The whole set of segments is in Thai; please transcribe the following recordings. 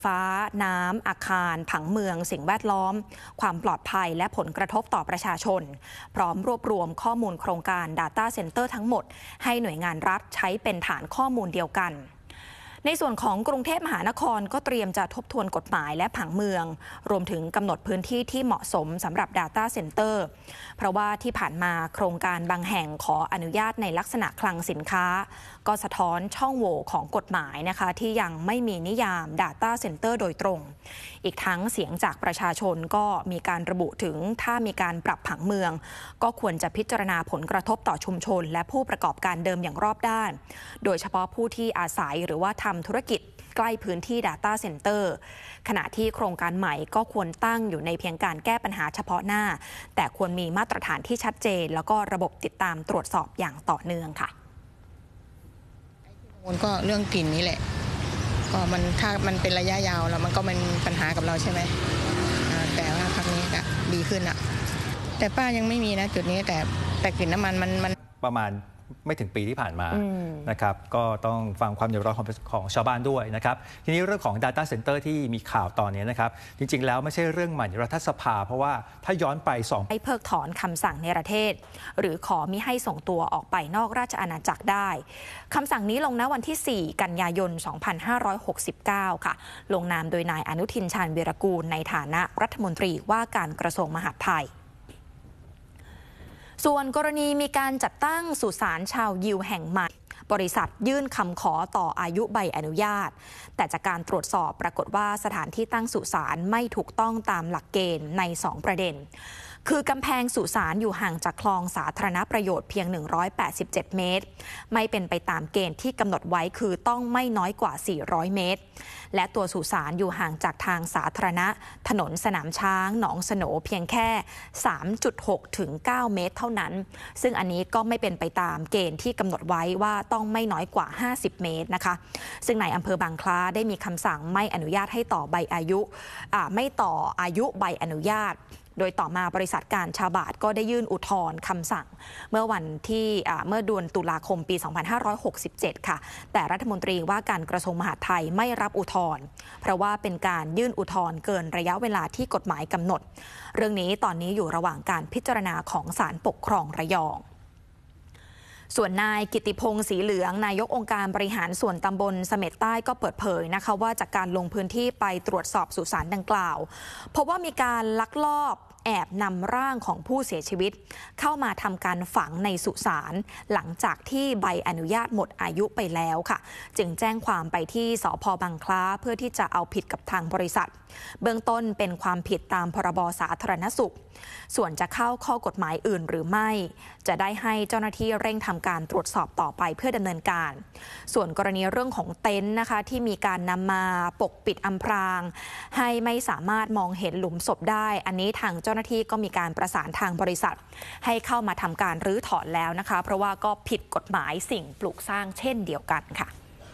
ฟ้าน้ำอาคารผังเมืองสิ่งแวดล้อมความปลอดภัยและผลกระทบต่อประชาชนพร้อมรวบรวมข้อมูลโครงการ Data Center ทั้งหมดให้หน่วยงานรัฐใช้เป็นฐานข้อมูลเดียวกันในส่วนของกรุงเทพมหานครก็เตรียมจะทบทวนกฎหมายและผังเมืองรวมถึงกำหนดพื้นที่ที่เหมาะสมสำหรับ Data Center เพราะว่าที่ผ่านมาโครงการบางแห่งขออนุญาตในลักษณะคลังสินค้าก็สะท้อนช่องโหว่ของกฎหมายนะคะที่ยังไม่มีนิยาม Data Center โดยตรงอีกทั้งเสียงจากประชาชนก็มีการระบุถึงถ้ามีการปรับผังเมืองก็ควรจะพิจารณาผลกระทบต่อชุมชนและผู้ประกอบการเดิมอย่างรอบด้านโดยเฉพาะผู้ที่อาศัยหรือว่าทำธุรกิจใกล้พื้นที่ Data Center ขณะที่โครงการใหม่ก็ควรตั้งอยู่ในเพียงการแก้ปัญหาเฉพาะหน้าแต่ควรมีมาตรฐานที่ชัดเจนแล้วก็ระบบติดตามตรวจสอบอย่างต่อเนื่องค่ะก็เรื่องกลิ่นนี้แหละก็ถ้ามันเป็นระยะยาวแล้วมันก็เป็นปัญหากับเราใช่ไหมแต่ว่าครั้งนี้ก็ดีขึ้นอะแต่ป้ายังไม่มีนะจุดนี้แต่กลิ่นน้ำมันมันประมาณไม่ถึงปีที่ผ่านมานะครับก็ต้องฟังความเดือดร้อนของชาวบ้านด้วยนะครับทีนี้เรื่องของ Data Center ที่มีข่าวตอนนี้นะครับจริงๆแล้วไม่ใช่เรื่องใหม่ในรัฐสภาเพราะว่าถ้าย้อนไปให้เพิกถอนคำสั่งในประเทศหรือขอมิให้ส่งตัวออกไปนอกราชอาณาจักรได้คำสั่งนี้ลงณวันที่4กันยายน2569ค่ะลงนามโดยนายอนุทินชาญวีรกูลในฐานะรัฐมนตรีว่าการกระทรวงมหาดไทยส่วนกรณีมีการจัดตั้งสุสานชาวยิวแห่งใหม่บริษัทยื่นคำขอต่ออายุใบอนุญาตแต่จากการตรวจสอบปรากฏว่าสถานที่ตั้งสุสานไม่ถูกต้องตามหลักเกณฑ์ใน2ประเด็นคือกำแพงสุสานอยู่ห่างจากคลองสาธารณประโยชน์เพียง187เมตรไม่เป็นไปตามเกณฑ์ที่กำหนดไว้คือต้องไม่น้อยกว่า400เมตรและตัวสุสานอยู่ห่างจากทางสาธารณะถนนสนามช้างหนองสโหนเพียงแค่ 3.6 ถึง 9 เมตรเท่านั้นซึ่งอันนี้ก็ไม่เป็นไปตามเกณฑ์ที่กำหนดไว้ว่าต้องไม่น้อยกว่า50เมตรนะคะซึ่งในอำเภอบางคล้าได้มีคำสั่งไม่อนุญาตให้ต่อใบอายุไม่ต่ออายุใบอนุญาตโดยต่อมาบริษัทการชาบาทก็ได้ยื่นอุทธรณ์คำสั่งเมื่อเดือนตุลาคมปี 2567 ค่ะแต่รัฐมนตรีว่าการกระทรวงมหาดไทยไม่รับอุทธรณ์เพราะว่าเป็นการยื่นอุทธรณ์เกินระยะเวลาที่กฎหมายกำหนดเรื่องนี้ตอนนี้อยู่ระหว่างการพิจารณาของศาลปกครองระยองส่วนนายกิติพงศ์ศรีเหลืองนายกองค์การบริหารส่วนตำบลเสม็ดใต้ก็เปิดเผยนะคะว่าจากการลงพื้นที่ไปตรวจสอบสุสานดังกล่าวพบว่ามีการลักลอบแอบนำร่างของผู้เสียชีวิตเข้ามาทำการฝังในสุสานหลังจากที่ใบอนุญาตหมดอายุไปแล้วค่ะจึงแจ้งความไปที่สภ.บางคล้าเพื่อที่จะเอาผิดกับทางบริษัทเบื้องต้นเป็นความผิดตามพรบสาธารณสุขส่วนจะเข้าข้อกฎหมายอื่นหรือไม่จะได้ให้เจ้าหน้าที่เร่งทำการตรวจสอบต่อไปเพื่อดำเนินการส่วนกรณีเรื่องของเต็นท์นะคะที่มีการนำมาปกปิดอำพรางให้ไม่สามารถมองเห็นหลุมศพได้อันนี้ทางเจ้าหน้าที่ก็มีการประสานทางบริษัทให้เข้ามาทำการรื้อถอนแล้วนะคะเพราะว่าก็ผิดกฎหมายสิ่งปลูกสร้างเช่นเดียวกันค่ะ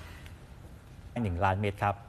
1 ล้านเมตรครับ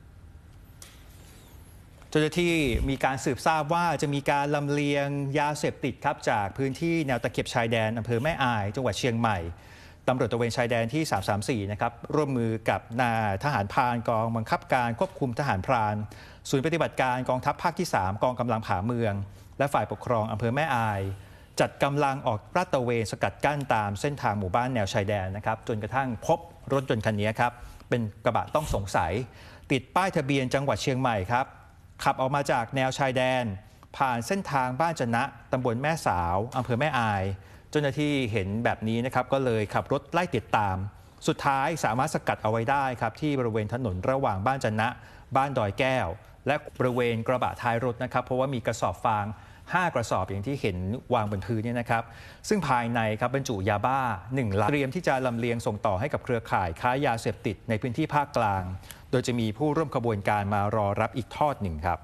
เจ้าหน้าที่มีการสืบทราบว่าจะมีการลำเลียงยาเสพติดครับจากพื้นที่แนวตะเข็บชายแดนอำเภอแม่อายจังหวัดเชียงใหม่ตำรวจตระเวนชายแดนที่334นะครับร่วมมือกับนายทหารพรานกองบังคับการควบคุมทหารพรานศูนย์ปฏิบัติการกองทัพภาคที่3กองกำลังผาเมืองและฝ่ายปกครองอำเภอแม่อายจัดกำลังออกลาดตระเวนสกัดกั้นตามเส้นทางหมู่บ้านแนวชายแดนนะครับจนกระทั่งพบรถยนต์คันนี้ครับเป็นกระบะต้องสงสัยติดป้ายทะเบียนจังหวัดเชียงใหม่ครับขับออกมาจากแนวชายแดนผ่านเส้นทางบ้านจะนะตำบลแม่สาวอำเภอแม่อายเจ้าหน้าที่เห็นแบบนี้นะครับก็เลยขับรถไล่ติดตามสุดท้ายสามารถสกัดเอาไว้ได้ครับที่บริเวณถนนระหว่างบ้านจะนะบ้านดอยแก้วและบริเวณกระบะท้ายรถนะครับเพราะว่ามีกระสอบฟาง5 กระสอบอย่างที่เห็นวางบนพื้นนี่นะครับซึ่งภายในครับบรรจุยาบ้า1 ล้านเตรียมที่จะลำเลียงส่งต่อให้กับเครือข่ายค้ายาเสพติดในพื้นที่ภาคกลางโดยจะมีผู้ร่วมขบวนการมารอรับอีกทอดหนึ่งครับ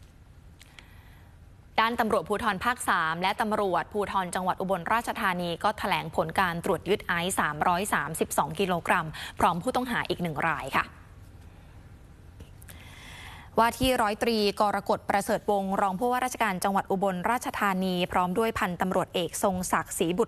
ด้านตำรวจภูธรภาค3และตำรวจภูธรจังหวัดอุบลราชธานีก็แถลงผลการตรวจยึดไอซ์332 กิโลกรัมพร้อมผู้ต้องหาอีก1 รายค่ะว่าที่ร้อยตรีกรกฎประเสริฐวงศ์รองผู้ว่าราชการจังหวัดอุบลราชธานีพร้อมด้วยพันตำรวจเอกทรงศักดิ์ศรีบุตร